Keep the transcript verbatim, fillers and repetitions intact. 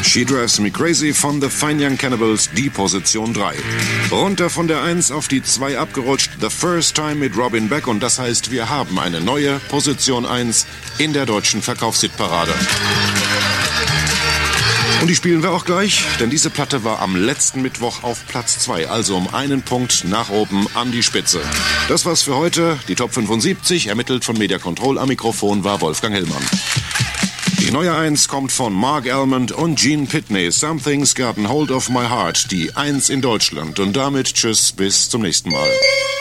She Drives Me Crazy von The Fine Young Cannibals, die Position drei. Runter von der eins auf die zwei abgerutscht, The First Time mit Robin Beck, und das heißt, wir haben eine neue Position eins in der deutschen Verkaufshitparade. Und die spielen wir auch gleich, denn diese Platte war am letzten Mittwoch auf Platz zwei, also um einen Punkt nach oben an die Spitze. Das war's für heute, die Top fünfundsiebzig, ermittelt von Media Control. Am Mikrofon war Wolfgang Hillmann. Die neue eins kommt von Mark Almond und Gene Pitney. Something's Gotten Hold of My Heart, die eins in Deutschland. Und damit tschüss, bis zum nächsten Mal.